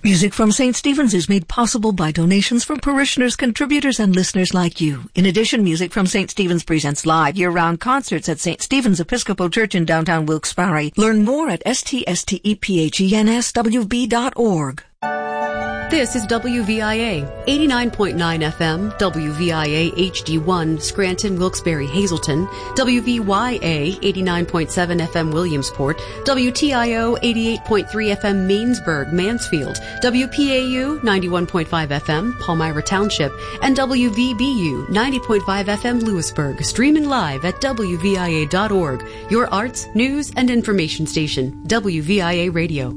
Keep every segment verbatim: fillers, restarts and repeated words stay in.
Music from Saint Stephen's is made possible by donations from parishioners, contributors, and listeners like you. In addition, Music from Saint Stephen's presents live year-round concerts at Saint Stephen's Episcopal Church in downtown Wilkes-Barre. Learn more at s t s t e p h e n s w b dot org. This is W V I A, eighty-nine point nine F M, W V I A H D one, Scranton, Wilkes-Barre, Hazleton, W V Y A, eighty-nine point seven F M, Williamsport, W T I O, eighty-eight point three F M, Mainsburg, Mansfield, W P A U, ninety-one point five F M, Palmyra Township, and W V B U, ninety point five F M, Lewisburg, streaming live at w v i a dot org, your arts, news, and information station, W V I A Radio.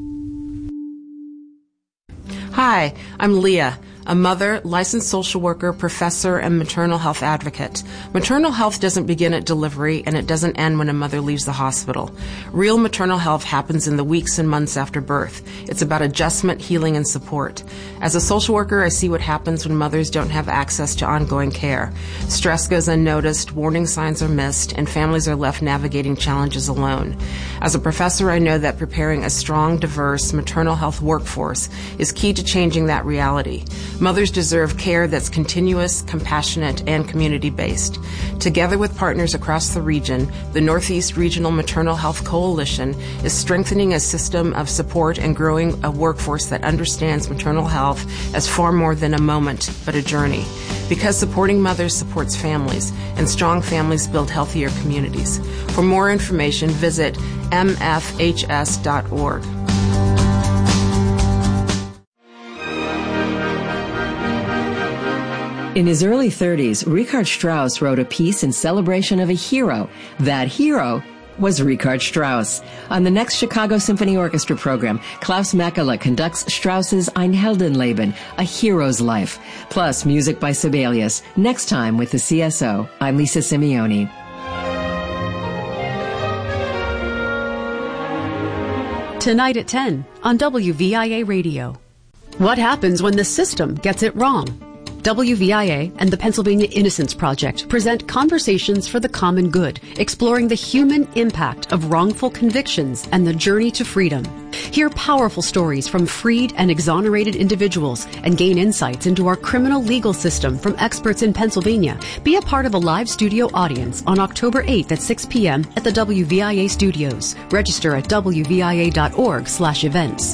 Hi, I'm Leah, a mother, licensed social worker, professor, and maternal health advocate. Maternal health doesn't begin at delivery, and it doesn't end when a mother leaves the hospital. Real maternal health happens in the weeks and months after birth. It's about adjustment, healing, and support. As a social worker, I see what happens when mothers don't have access to ongoing care. Stress goes unnoticed, warning signs are missed, and families are left navigating challenges alone. As a professor, I know that preparing a strong, diverse maternal health workforce is key to changing that reality. Mothers deserve care that's continuous, compassionate, and community-based. Together with partners across the region, the Northeast Regional Maternal Health Coalition is strengthening a system of support and growing a workforce that understands maternal health as far more than a moment, but a journey. Because supporting mothers supports families, and strong families build healthier communities. For more information, visit m f h s dot org. In his early thirties, Richard Strauss wrote a piece in celebration of a hero. That hero was Richard Strauss. On the next Chicago Symphony Orchestra program, Klaus Makela conducts Strauss's Ein Heldenleben, A Hero's Life, plus music by Sibelius. Next time with the C S O, I'm Lisa Simeone. Tonight at ten on W V I A Radio. What happens when the system gets it wrong? W V I A and the Pennsylvania Innocence Project present Conversations for the Common Good, exploring the human impact of wrongful convictions and the journey to freedom. Hear powerful stories from freed and exonerated individuals and gain insights into our criminal legal system from experts in Pennsylvania. Be a part of a live studio audience on October eighth at six p.m. at the W V I A studios. Register at w v i a dot org slash events.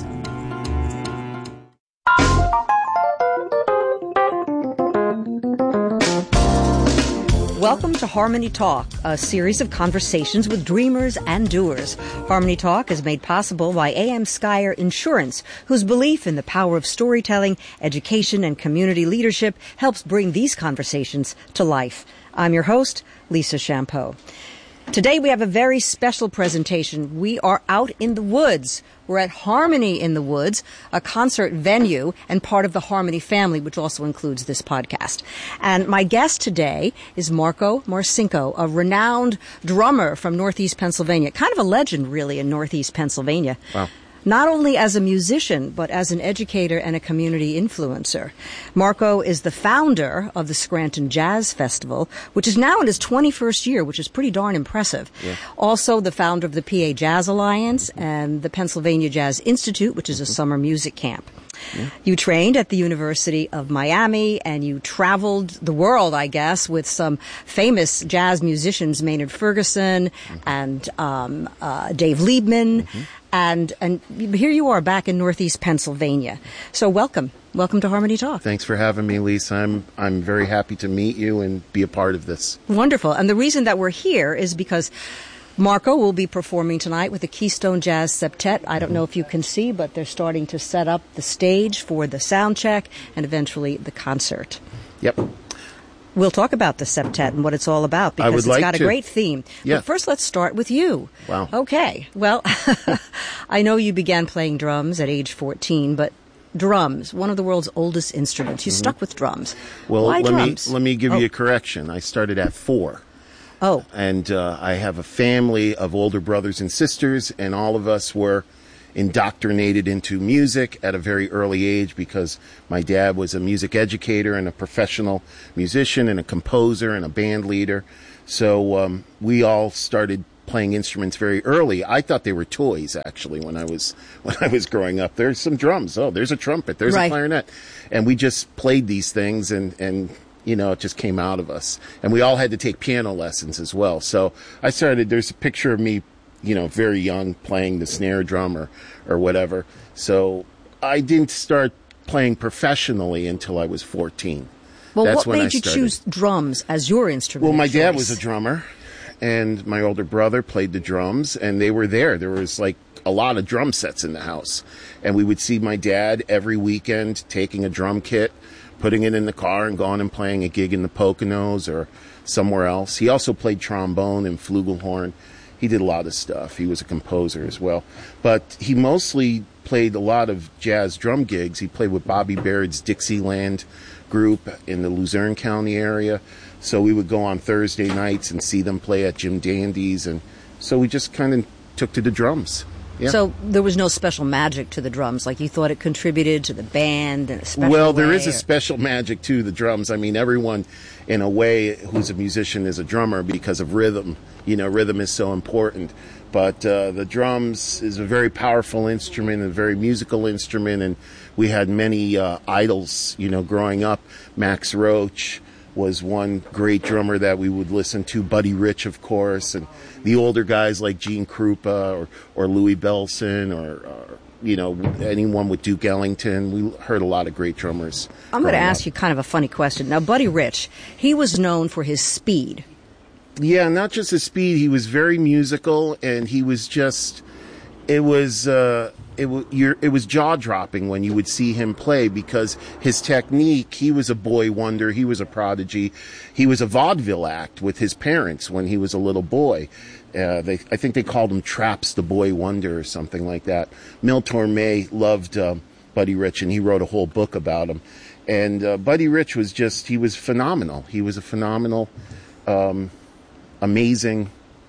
Welcome to Harmony Talk, a series of conversations with dreamers and doers. Harmony Talk is made possible by A M Skyer Insurance, whose belief in the power of storytelling, education, and community leadership helps bring these conversations to life. I'm your host, Lisa Champeau. Today we have a very special presentation. We are out in the woods. We're at Harmony in the Woods, a concert venue and part of the Harmony family, which also includes this podcast. And my guest today is Marco Marcinko, a renowned drummer from Northeast Pennsylvania, kind of a legend, really, in Northeast Pennsylvania. Wow. Not only as a musician, but as an educator and a community influencer. Marco is the founder of the Scranton Jazz Festival, which is now in its twenty-first year, which is pretty darn impressive. Yeah. Also the founder of the P A Jazz Alliance and the Pennsylvania Jazz Institute, which is a summer music camp. Yeah. You trained at the University of Miami, and you traveled the world, I guess, with some famous jazz musicians, Maynard Ferguson mm-hmm. and um, uh, Dave Liebman. Mm-hmm. And and here you are back in Northeast Pennsylvania. So welcome. Welcome to Harmony Talk. Thanks for having me, Lisa. I'm I'm very happy to meet you and be a part of this. Wonderful. And the reason that we're here is because Marco will be performing tonight with the Keystone Jazz Septet. I don't know if you can see, but they're starting to set up the stage for the sound check and eventually the concert. Yep. We'll talk about the septet and what it's all about because it's like got to. a great theme. Yeah. But first, let's start with you. Wow. Okay. Well, I know you began playing drums at age fourteen, but drums, one of the world's oldest instruments. You mm-hmm. stuck with drums. Well, Why let drums? me let me give oh. you a correction. I started at four. Oh. And uh, I have a family of older brothers and sisters, and all of us were indoctrinated into music at a very early age because my dad was a music educator and a professional musician and a composer and a band leader. So um, we all started playing instruments very early. I thought they were toys, actually, when I was when I was growing up. There's some drums. Oh, there's a trumpet. There's right. a clarinet. And we just played these things, and, and, you know, it just came out of us. And we all had to take piano lessons as well. So I started, there's a picture of me, you know, very young, playing the snare drum or, or whatever. So I didn't start playing professionally until I was fourteen. Well, That's what when made I you started. choose drums as your instrument? Well, my of dad choice? was a drummer, and my older brother played the drums, and they were there. There was like a lot of drum sets in the house, and we would see my dad every weekend taking a drum kit, putting it in the car, and going and playing a gig in the Poconos or somewhere else. He also played trombone and flugelhorn. He did a lot of stuff. He was a composer as well. But he mostly played a lot of jazz drum gigs. He played with Bobby Baird's Dixieland group in the Luzerne County area. So we would go on Thursday nights and see them play at Jim Dandy's. And so we just kind of took to the drums. Yeah. So there was no special magic to the drums, like you thought it contributed to the band in a special Well, there way, is a or- special magic to the drums. I mean, everyone, in a way, who's a musician is a drummer because of rhythm. You know, rhythm is so important. But uh, the drums is a very powerful instrument, a very musical instrument, and we had many uh, idols, you know, growing up. Max Roach was one great drummer that we would listen to, Buddy Rich, of course, and the older guys like Gene Krupa or, or Louis Bellson or, or, you know, anyone with Duke Ellington. We heard a lot of great drummers. I'm going to growing ask up. you kind of a funny question. Now, Buddy Rich, he was known for his speed. Yeah, not just his speed. He was very musical, and he was just, it was, uh, it was, you're, it was jaw-dropping when you would see him play because his technique, he was a boy wonder, he was a prodigy. He was a vaudeville act with his parents when he was a little boy. Uh, they, I think they called him Traps the Boy Wonder or something like that. Mil Torme loved uh, Buddy Rich, and he wrote a whole book about him. And uh, Buddy Rich was just, he was phenomenal. He was a phenomenal, um, amazing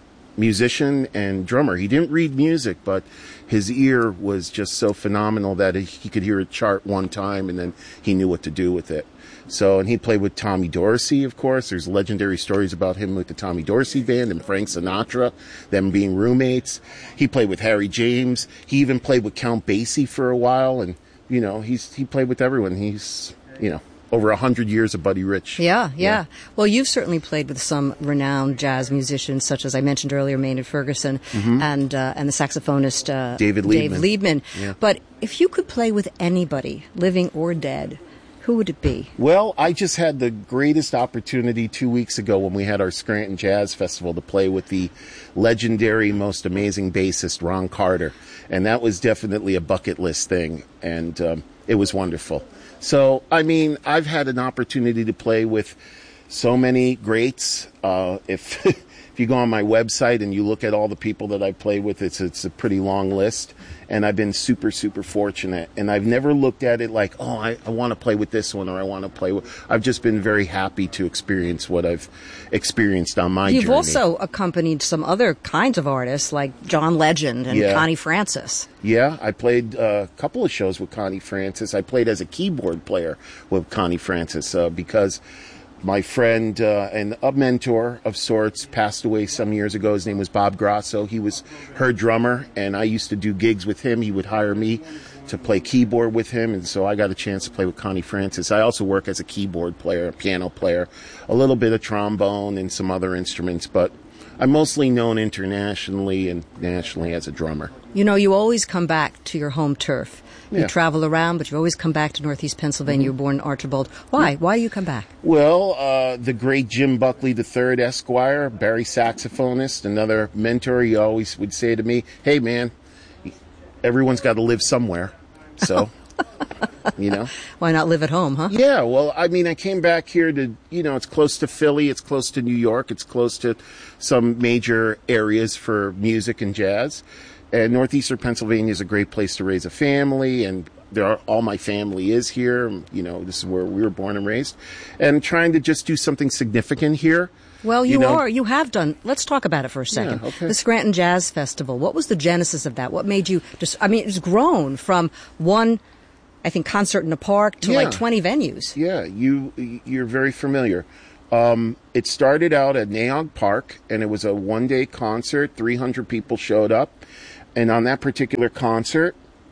musician and drummer. He didn't read music, but his ear was just so phenomenal that he could hear a chart one time and then he knew what to do with it. So, and he played with Tommy Dorsey, of course. There's legendary stories about him with the Tommy Dorsey Band and Frank Sinatra, them being roommates. He played with Harry James. He even played with Count Basie for a while, and, you know, he's he played with everyone. He's, you know, over a hundred years of Buddy Rich. Yeah, yeah, yeah. Well, you've certainly played with some renowned jazz musicians, such as I mentioned earlier, Maynard Ferguson, mm-hmm. and uh, and the saxophonist uh, David Liebman. Dave Liebman. Yeah. But if you could play with anybody, living or dead, who would it be? Well, I just had the greatest opportunity two weeks ago when we had our Scranton Jazz Festival to play with the legendary, most amazing bassist, Ron Carter. And that was definitely a bucket list thing. And um, it was wonderful. So, I mean, I've had an opportunity to play with so many greats. Uh, if if you go on my website and you look at all the people that I've played with, it's it's a pretty long list. And I've been super, super fortunate. And I've never looked at it like, oh, I, I want to play with this one or I want to play with... I've just been very happy to experience what I've experienced on my You've journey. You've also accompanied some other kinds of artists like John Legend and Yeah. Connie Francis. Yeah, I played uh, a couple of shows with Connie Francis. I played as a keyboard player with Connie Francis uh, because my friend uh, and a mentor of sorts passed away some years ago. His name was Bob Grasso. He was her drummer, and I used to do gigs with him. He would hire me to play keyboard with him, and so I got a chance to play with Connie Francis. I also work as a keyboard player, a piano player, a little bit of trombone and some other instruments, but I'm mostly known internationally and nationally as a drummer. You know, you always come back to your home turf. You Yeah. travel around, but you always come back to Northeast Pennsylvania. Mm-hmm. You were born in Archibald. Why? Why do you come back? Well, uh, the great Jim Buckley the third, Esquire, Barry saxophonist, another mentor, he always would say to me, hey, man, everyone's got to live somewhere. So, you know. Why not live at home, huh? Yeah, well, I mean, I came back here to, you know, it's close to Philly, it's close to New York, it's close to some major areas for music and jazz. And Northeastern Pennsylvania is a great place to raise a family, and there are, all my family is here. You know, this is where we were born and raised. And trying to just do something significant here. Well, you, you know, are. You have done. Let's talk about it for a second. Yeah, okay. The Scranton Jazz Festival. What was the genesis of that? What made you just, I mean, it's grown from one, I think, concert in a park to Yeah. like twenty venues. Yeah, you, you're very familiar. Um, it started out at Naog Park, and it was a one-day concert. three hundred people showed up. And on that particular concert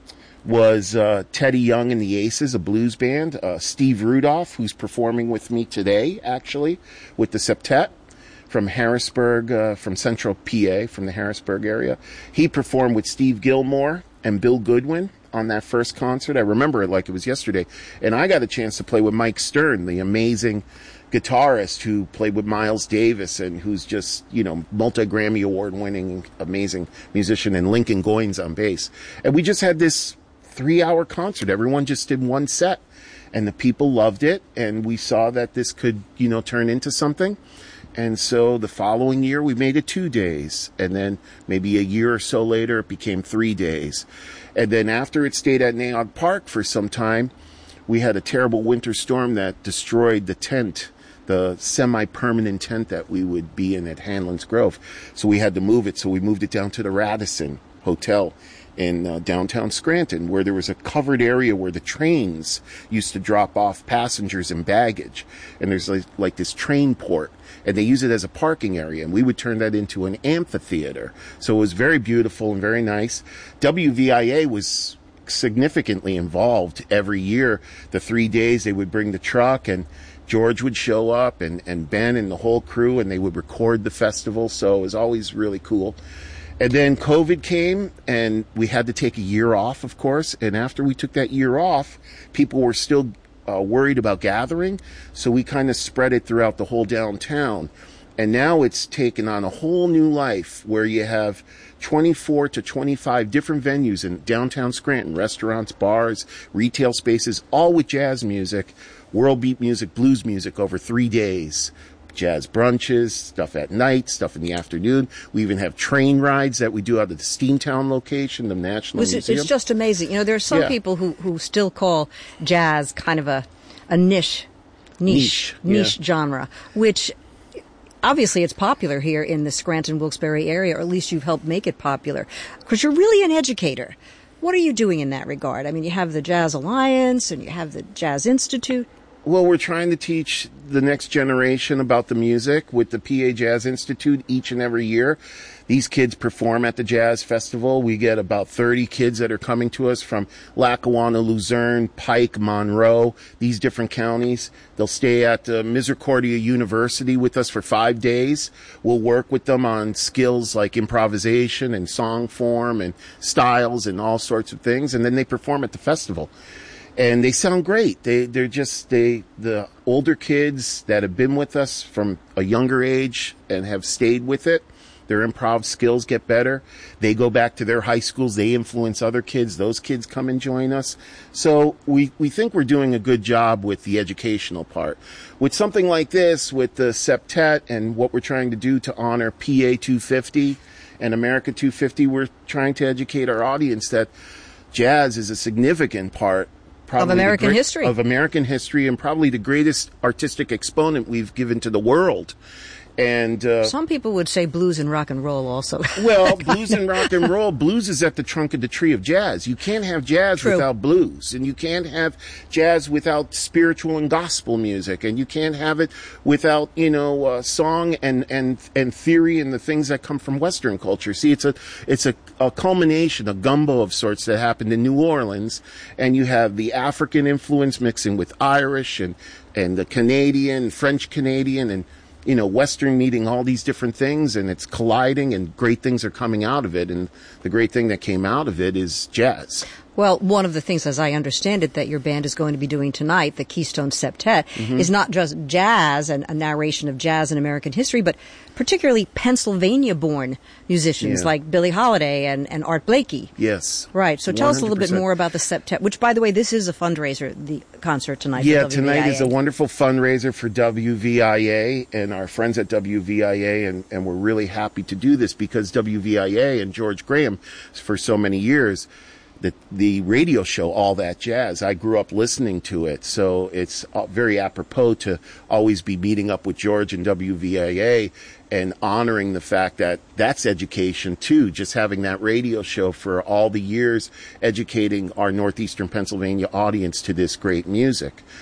was uh, Teddy Young and the Aces, a blues band. Uh, Steve Rudolph, who's performing with me today, actually, with the Septet from Harrisburg, uh, from Central P A, from the Harrisburg area. He performed with Steve Gilmore and Bill Goodwin on that first concert. I remember it like it was yesterday. And I got a chance to play with Mike Stern, the amazing guitarist who played with Miles Davis and who's just, you know, multi-Grammy award-winning, amazing musician, and Lincoln Goines on bass. And we just had this three-hour concert. Everyone just did one set, and the people loved it, and we saw that this could, you know, turn into something. And so the following year, we made it two days. And then maybe a year or so later, it became three days. And then after it stayed at Naog Park for some time, we had a terrible winter storm that destroyed the tent, the semi-permanent tent that we would be in at Hanlon's Grove. So we had to move it. So we moved it down to the Radisson Hotel in uh, downtown Scranton, where there was a covered area where the trains used to drop off passengers and baggage. And there's like, like this train port, and they use it as a parking area. And we would turn that into an amphitheater. So it was very beautiful and very nice. W V I A was significantly involved every year. The three days they would bring the truck, and George would show up, and, and Ben and the whole crew, and they would record the festival. So it was always really cool. And then COVID came, and we had to take a year off, of course. And after we took that year off, people were still uh, worried about gathering. So we kind of spread it throughout the whole downtown. And now it's taken on a whole new life where you have twenty-four to twenty-five different venues in downtown Scranton, restaurants, bars, retail spaces, all with jazz music, world beat music, blues music over three days. Jazz brunches, stuff at night, stuff in the afternoon. We even have train rides that we do out of the Steamtown location, the National Was it, Museum. It's just amazing. You know, there are some Yeah. people who, who still call jazz kind of a, a niche, niche, Niche, niche yeah. genre, which obviously it's popular here in the Scranton-Wilkes-Barre area, or at least you've helped make it popular, because you're really an educator. What are you doing in that regard? I mean, you have the Jazz Alliance and you have the Jazz Institute. Well, we're trying to teach the next generation about the music with the P A Jazz Institute each and every year. These kids perform at the Jazz Festival. We get about thirty kids that are coming to us from Lackawanna, Luzerne, Pike, Monroe, these different counties. They'll stay at uh, Misericordia University with us for five days. We'll work with them on skills like improvisation and song form and styles and all sorts of things. And then they perform at the festival. And they sound great. They, they're just, they, the older kids that have been with us from a younger age and have stayed with it, their improv skills get better. They go back to their high schools. They influence other kids. Those kids come and join us. So we, we think we're doing a good job with the educational part. With something like this, with the Septet and what we're trying to do to honor P A two fifty and America two fifty, we're trying to educate our audience that jazz is a significant part Of American great, history. Of American history, and probably the greatest artistic exponent we've given to the world. And uh, Some people would say blues and rock and roll also. well, blues and rock and roll, blues is at the trunk of the tree of jazz. You can't have jazz True. without blues, and you can't have jazz without spiritual and gospel music, and you can't have it without, you know, uh, song and, and, and theory and the things that come from Western culture. See, it's a, it's a, a culmination, a gumbo of sorts that happened in New Orleans, and you have the African influence mixing with Irish and, and the Canadian, French Canadian, and you know, Western meeting all these different things, and it's colliding, and great things are coming out of it. And the great thing that came out of it is jazz. Well, one of the things, as I understand it, that your band is going to be doing tonight, the Keystone Septet, Mm-hmm. is not just jazz and a narration of jazz and American history, but particularly Pennsylvania-born musicians Yeah. like Billie Holiday and, and Art Blakey. Yes. Right. So tell us a little bit one hundred percent. more about the Septet, which, by the way, this is a fundraiser, the concert tonight. for Yeah, W V I A. tonight is a wonderful fundraiser for W V I A and our friends at W V I A, and, and we're really happy to do this because W V I A and George Graham, for so many years, the, the radio show All That Jazz, I grew up listening to it, so it's uh, very apropos to always be meeting up with George and W V I A and honoring the fact that that's education too, just having that radio show for all the years educating our northeastern Pennsylvania audience to this great music.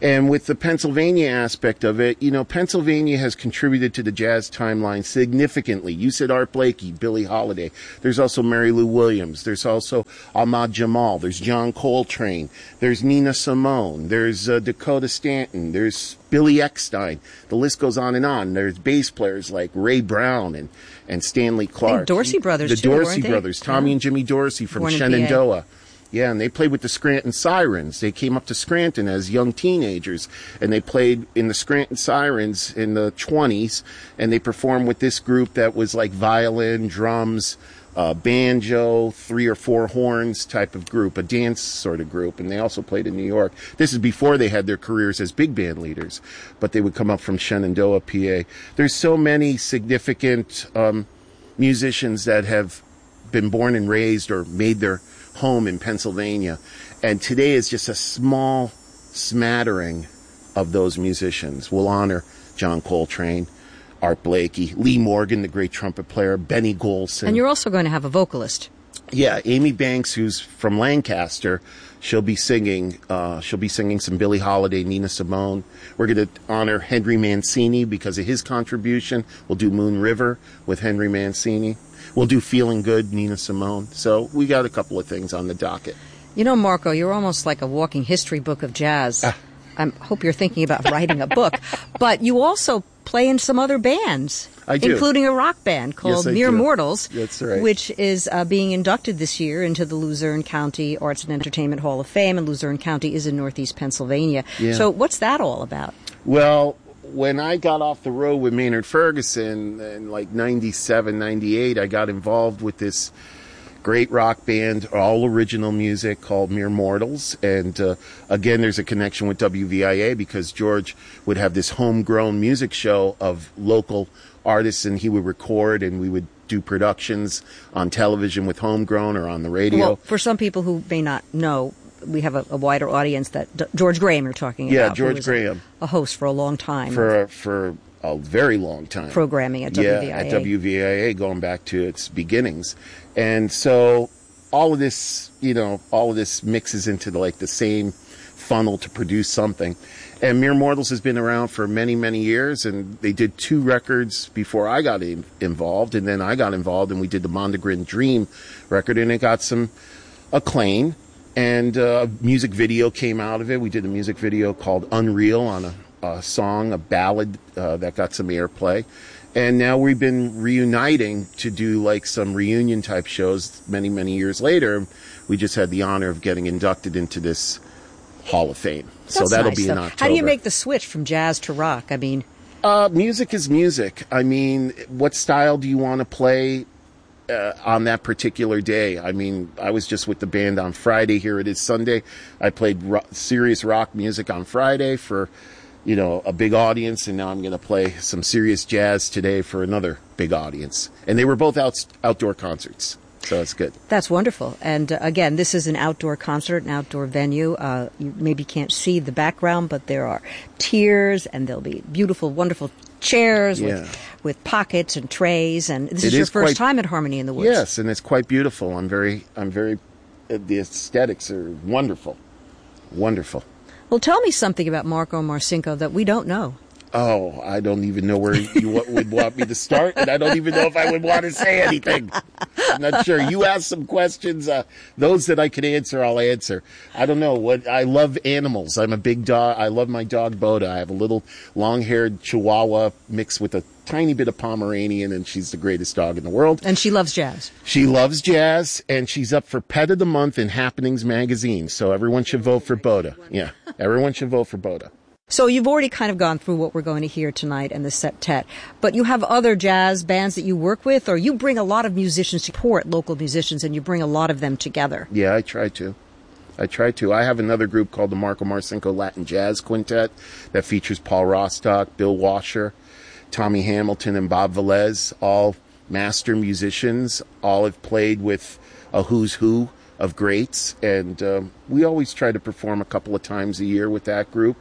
And with the Pennsylvania aspect of it, you know, Pennsylvania has contributed to the jazz timeline significantly. You said Art Blakey, Billie Holiday. There's also Mary Lou Williams. There's also Ahmad Jamal. There's John Coltrane. There's Nina Simone. There's uh, Dakota Stanton. There's Billy Eckstein. The list goes on and on. There's bass players like Ray Brown and, and Stanley Clark. And Dorsey Brothers, the too, Dorsey weren't they? Brothers, Tommy yeah. and Jimmy Dorsey from Born in Shenandoah. Yeah, and they played with the Scranton Sirens. They came up to Scranton as young teenagers, and they played in the Scranton Sirens in the twenties, and they performed with this group that was like violin, drums, uh, banjo, three or four horns type of group, a dance sort of group, and they also played in New York. This is before they had their careers as big band leaders, but they would come up from Shenandoah, P A. There's so many significant um, musicians that have been born and raised or made their home in Pennsylvania, and today is just a small smattering of those musicians. We'll honor John Coltrane, Art Blakey, Lee Morgan, the great trumpet player, Benny Golson. And you're also going to have a vocalist. Yeah, Amy Banks, who's from Lancaster, she'll be singing. Uh, she'll be singing some Billie Holiday, Nina Simone. We're going to honor Henry Mancini because of his contribution. We'll do Moon River with Henry Mancini. We'll do Feeling Good, Nina Simone. So we got a couple of things on the docket. You know, Marco, you're almost like a walking history book of jazz. Ah. I hope you're thinking about writing a book. But you also play in some other bands. I do. Including a rock band called yes, Mere do. Mortals. That's right. Which is uh, being inducted this year into the Luzerne County Arts and Entertainment Hall of Fame. And Luzerne County is in northeast Pennsylvania. Yeah. So what's that all about? Well, when I got off the road with Maynard Ferguson in like ninety-seven, ninety-eight, I got involved with this great rock band, all original music, called Mere Mortals. And uh, again, there's a connection with W V I A because George would have this homegrown music show of local artists, and he would record, and we would do productions on television with homegrown or on the radio. Well, for some people who may not know, we have a, a wider audience that D- George Graham you're talking yeah, about. Yeah, George who was Graham. A, a host for a long time. For for a very long time. Programming at W V I A. Yeah, at W V I A, going back to its beginnings. And so all of this, you know, all of this mixes into the, like the same funnel to produce something. And Mere Mortals has been around for many, many years, and they did two records before I got in, involved, and then I got involved, and we did the Mondegrin Dream record, and it got some acclaim. And a music video came out of it. We did a music video called Unreal on a, a song, a ballad uh, that got some airplay. And now we've been reuniting to do like some reunion type shows many, many years later. We just had the honor of getting inducted into this Hall of Fame. That's so that'll nice, be in though. October. How do you make the switch from jazz to rock? I mean, uh, music is music. I mean, what style do you want to play Uh, on that particular day? I mean, I was just with the band on Friday. Here it is Sunday. I played ro- serious rock music on Friday for, you know, a big audience, and now I'm going to play some serious jazz today for another big audience. And they were both out- outdoor concerts, so it's good. That's wonderful. And uh, again, this is an outdoor concert, an outdoor venue. Uh, you maybe can't see the background, but there are tiers, and there'll be beautiful, wonderful chairs Yeah. with, with pockets and trays, and this It is your is first quite- time at Harmony in the Woods. Yes, and it's quite beautiful. I'm very, I'm very, uh, the aesthetics are wonderful. Wonderful. Well, tell me something about Marco Marcinko that we don't know. Oh, I don't even know where you would want me to start, and I don't even know if I would want to say anything. I'm not sure. You ask some questions. Uh, those that I can answer, I'll answer. I don't know. What I love animals. I'm a big dog. I love my dog, Boda. I have a little long-haired Chihuahua mixed with a tiny bit of Pomeranian, and she's the greatest dog in the world. And she loves jazz. She loves jazz, and she's up for Pet of the Month in Happenings magazine, so everyone should vote for Boda. Yeah, everyone should vote for Boda. So you've already kind of gone through what we're going to hear tonight and the septet, but you have other jazz bands that you work with, or you bring a lot of musicians to support local musicians, and you bring a lot of them together. Yeah, I try to. I try to. I have another group called the Marco Marcinko Latin Jazz Quintet that features Paul Rostock, Bill Washer, Tommy Hamilton, and Bob Velez, all master musicians. All have played with a who's who of greats, and um, we always try to perform a couple of times a year with that group.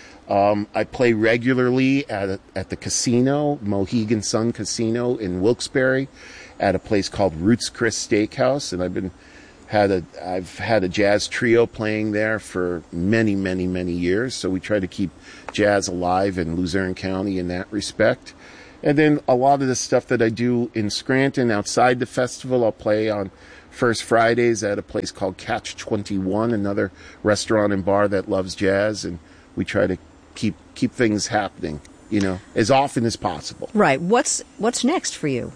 Um, I play regularly at a, at the casino, Mohegan Sun Casino in Wilkes-Barre, at a place called Roots Chris Steakhouse, and I've been had a I've had a jazz trio playing there for many, many, many years. So we try to keep jazz alive in Luzerne County in that respect. And then a lot of the stuff that I do in Scranton outside the festival, I'll play on First Fridays at a place called Catch twenty-one, another restaurant and bar that loves jazz, and we try to keep keep things happening, you know, as often as possible. Right. What's what's next for you?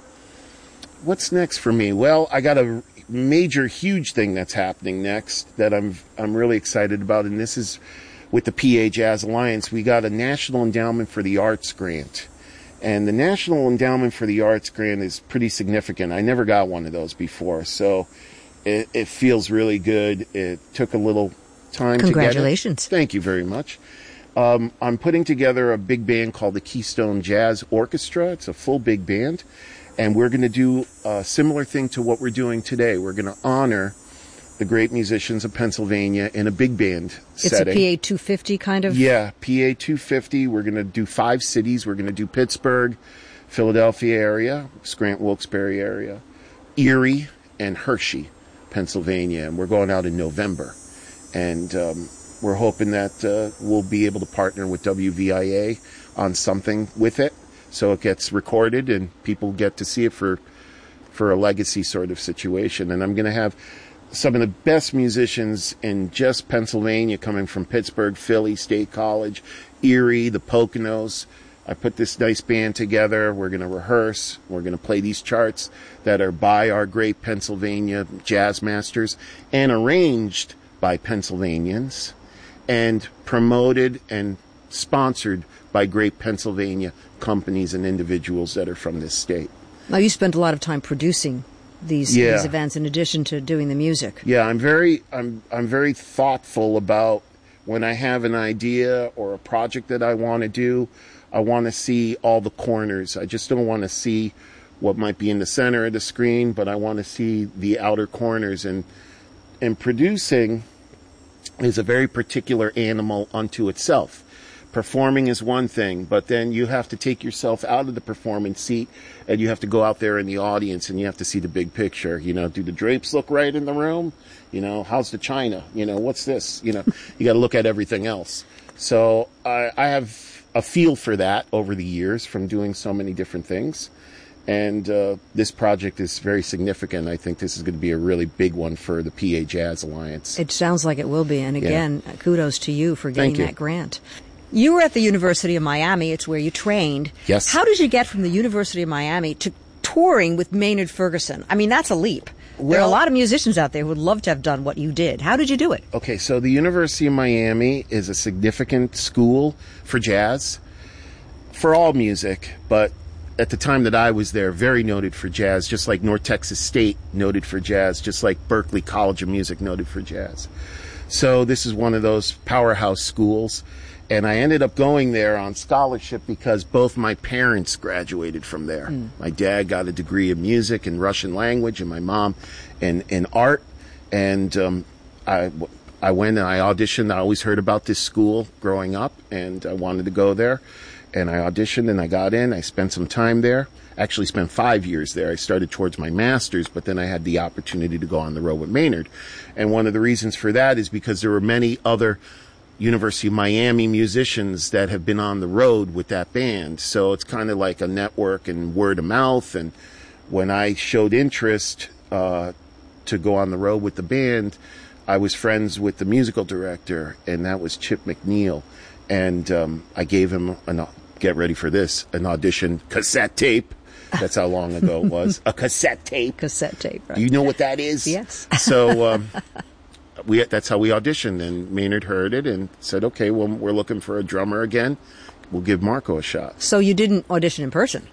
What's next for me? Well, I got a major, huge thing that's happening next that I'm I'm really excited about, and this is with the P A Jazz Alliance. We got a National Endowment for the Arts grant. And the National Endowment for the Arts grant is pretty significant. I never got one of those before, so it, it feels really good. It took a little time to get it. Congratulations. Thank you very much. Um, I'm putting together a big band called the Keystone Jazz Orchestra. It's a full big band, and we're going to do a similar thing to what we're doing today. We're going to honor the great musicians of Pennsylvania in a big band it's setting. It's a P A two fifty kind of? Yeah, P A two fifty. We're going to do five cities. We're going to do Pittsburgh, Philadelphia area, Scranton-Wilkes-Barre area, Erie, and Hershey, Pennsylvania. And we're going out in November. And um, we're hoping that uh, we'll be able to partner with W V I A on something with it, so it gets recorded and people get to see it for, for a legacy sort of situation. And I'm going to have some of the best musicians in just Pennsylvania coming from Pittsburgh, Philly, State College, Erie, the Poconos. I put this nice band together. We're going to rehearse. We're going to play these charts that are by our great Pennsylvania jazz masters and arranged by Pennsylvanians and promoted and sponsored by great Pennsylvania companies and individuals that are from this state. Now, you spent a lot of time producing These, yeah. these events in addition to doing the music. Yeah, I'm very I'm I'm very thoughtful about when I have an idea or a project that I want to do. I want to see all the corners. I just don't want to see what might be in the center of the screen, but I want to see the outer corners. And and producing is a very particular animal unto itself. Performing is one thing, but then you have to take yourself out of the performance seat and you have to go out there in the audience and you have to see the big picture. You know, do the drapes look right in the room? You know, how's the china? You know, what's this? You know, you got to look at everything else. So I, I have a feel for that over the years from doing so many different things. And uh, this project is very significant. I think this is going to be a really big one for the P A Jazz Alliance. It sounds like it will be. And again, yeah. kudos to you for getting Thank you. that grant. You were at the University of Miami. It's where you trained. Yes. How did you get from the University of Miami to touring with Maynard Ferguson? I mean, that's a leap. Well, there are a lot of musicians out there who would love to have done what you did. How did you do it? Okay, so the University of Miami is a significant school for jazz, for all music, but at the time that I was there, very noted for jazz, just like North Texas State noted for jazz, just like Berklee College of Music noted for jazz. So this is one of those powerhouse schools. And I ended up going there on scholarship because both my parents graduated from there. Mm. My dad got a degree in music and Russian language, and my mom in, in art. And um, I, I went and I auditioned. I always heard about this school growing up, and I wanted to go there. And I auditioned, and I got in. I spent some time there. Actually spent five years there. I started towards my master's, but then I had the opportunity to go on the road with Maynard. And one of the reasons for that is because there were many other University of Miami musicians that have been on the road with that band. So it's kind of like a network and word of mouth. And when I showed interest uh, to go on the road with the band, I was friends with the musical director, and that was Chip McNeil. And um, I gave him, an, get ready for this, an audition cassette tape. That's how long ago it was. A cassette tape. Cassette tape, right. Do you know what that is? Yes. So um, we that's how we auditioned, and Maynard heard it and said, okay, well, we're looking for a drummer again. We'll give Marco a shot. So you didn't audition in person?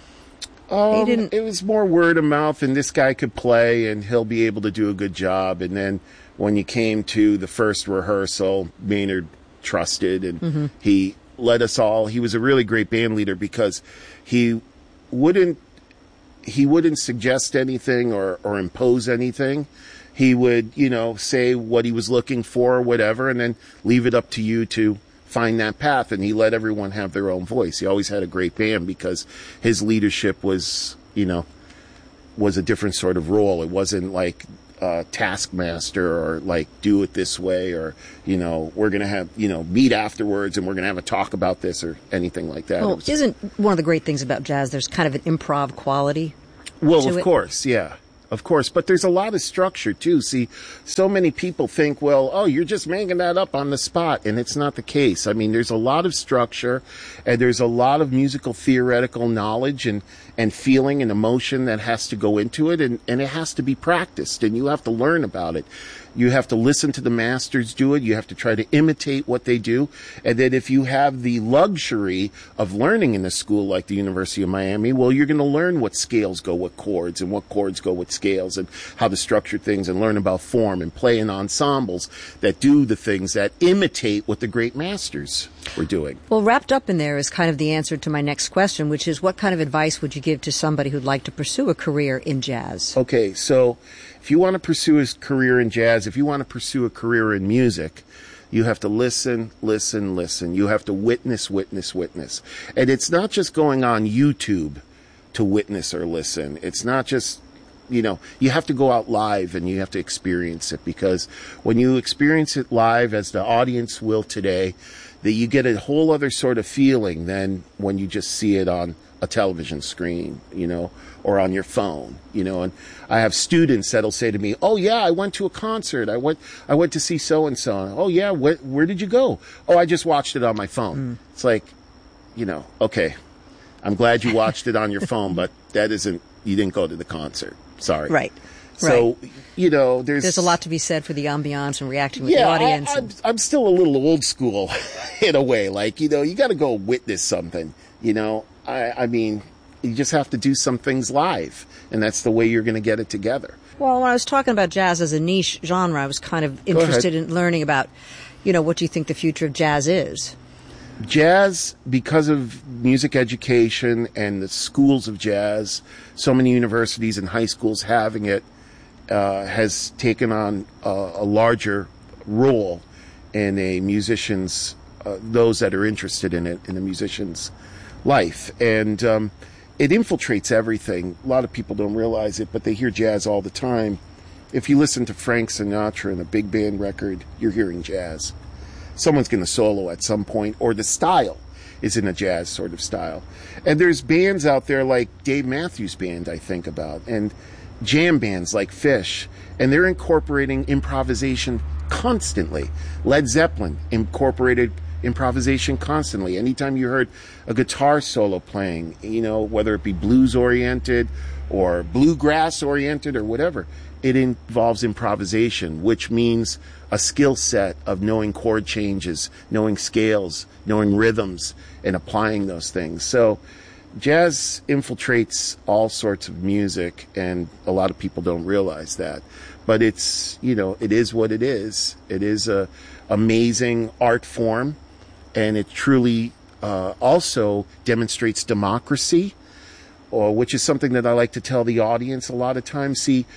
Um, he didn't... It was more word of mouth, and this guy could play, and he'll be able to do a good job. And then when you came to the first rehearsal, Maynard trusted, and mm-hmm. he led us all. He was a really great band leader because he wouldn't he wouldn't suggest anything or, or impose anything. He would, you know, say what he was looking for or whatever, and then leave it up to you to find that path. And he let everyone have their own voice. He always had a great band because his leadership was, you know, was a different sort of role. It wasn't like uh, taskmaster or like do it this way, or, you know, we're going to have, you know, meet afterwards and we're going to have a talk about this or anything like that. Well, was, isn't one of the great things about jazz, there's kind of an improv quality? Well, of it? course, yeah. Of course, but there's a lot of structure too. See, so many people think, well, oh, you're just making that up on the spot, and it's not the case. I mean, there's a lot of structure, and there's a lot of musical theoretical knowledge and, and feeling and emotion that has to go into it, and, and it has to be practiced, and you have to learn about it. You have to listen to the masters do it. You have to try to imitate what they do. And then if you have the luxury of learning in a school like the University of Miami, well, you're going to learn what scales go with chords and what chords go with scales and how to structure things and learn about form and play in ensembles that do the things that imitate what the great masters were doing. Well, wrapped up in there is kind of the answer to my next question, which is what kind of advice would you give to somebody who'd like to pursue a career in jazz? Okay, so if you want to pursue a career in jazz, if you want to pursue a career in music, you have to listen, listen, listen. You have to witness, witness, witness. And it's not just going on YouTube to witness or listen. It's not just, you know, you have to go out live and you have to experience it, because when you experience it live, as the audience will today, that you get a whole other sort of feeling than when you just see it on a television screen, you know, or on your phone, you know. And I have students that'll say to me, "Oh yeah, I went to a concert. I went, I went to see so and so. Oh yeah, wh- where did you go? Oh, I just watched it on my phone." Mm. It's like, you know, okay, I'm glad you watched it on your phone, but that isn't. You didn't go to the concert. Sorry. Right. So, right. you know, there's... There's a lot to be said for the ambiance and reacting with yeah, the audience. I, I'm, I'm still a little old school in a way. Like, you know, you got to go witness something, you know. I, I mean, you just have to do some things live, and that's the way you're going to get it together. Well, when I was talking about jazz as a niche genre, I was kind of interested in learning about, you know, what do you think the future of jazz is? Jazz, because of music education and the schools of jazz, so many universities and high schools having it, uh, has taken on a, a larger role in a musician's, uh, those that are interested in it, in a musician's life. And um, it infiltrates everything. A lot of people don't realize it, but they hear jazz all the time. If you listen to Frank Sinatra in a big band record, you're hearing jazz. Someone's going to solo at some point, or the style is in a jazz sort of style. And there's bands out there like Dave Matthews Band, I think about, and jam bands like Fish, and they're incorporating improvisation constantly. Led Zeppelin incorporated improvisation constantly. Anytime you heard a guitar solo playing, you know, whether it be blues-oriented or bluegrass-oriented or whatever, it involves improvisation, which means a skill set of knowing chord changes, knowing scales, knowing rhythms, and applying those things. So jazz infiltrates all sorts of music, and a lot of people don't realize that. But it's, you know, it is what it is. It is a amazing art form, and it truly uh, also demonstrates democracy, or which is something that I like to tell the audience a lot of times. See,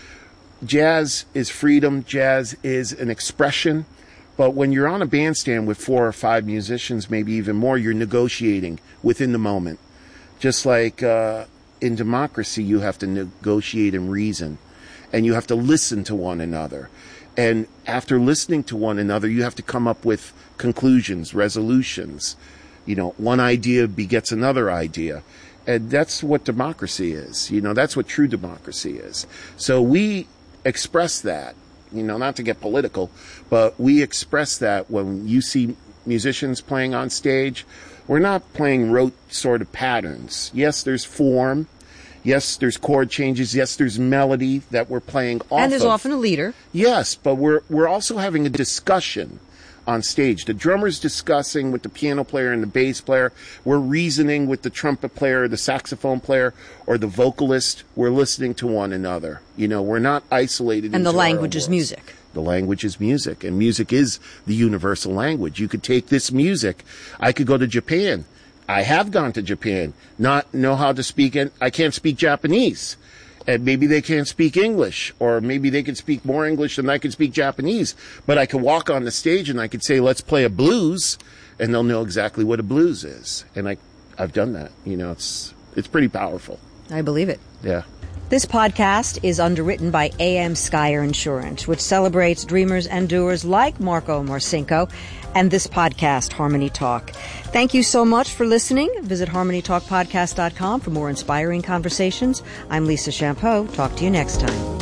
jazz is freedom. Jazz is an expression. But when you're on a bandstand with four or five musicians, maybe even more, you're negotiating within the moment. Just like uh, in democracy, you have to negotiate and reason. And you have to listen to one another. And after listening to one another, you have to come up with conclusions, resolutions. You know, one idea begets another idea. And that's what democracy is. You know, that's what true democracy is. So we express that, you know, not to get political, but we express that when you see musicians playing on stage. We're not playing rote sort of patterns. Yes, there's form. Yes, there's chord changes. Yes, there's melody that we're playing off of. And there's often a leader. Yes, but we're we're also having a discussion on stage. The drummer's discussing with the piano player and the bass player. We're reasoning with the trumpet player, the saxophone player, or the vocalist. We're listening to one another. You know, we're not isolated. And the into language our is worlds. music. The language is music, and music is the universal language. You could take this music. I could go to Japan. I have gone to Japan. Not know how to speak, and I can't speak Japanese. And maybe they can't speak English, or maybe they can speak more English than I can speak Japanese. But I can walk on the stage and I could say, let's play a blues, and they'll know exactly what a blues is. And I, I've done that. You know, it's it's pretty powerful. I believe it. Yeah. This podcast is underwritten by A M Skyer Insurance, which celebrates dreamers and doers like Marco Marcinko and this podcast, Harmony Talk. Thank you so much for listening. Visit harmony talk podcast dot com for more inspiring conversations. I'm Lisa Champeau. Talk to you next time.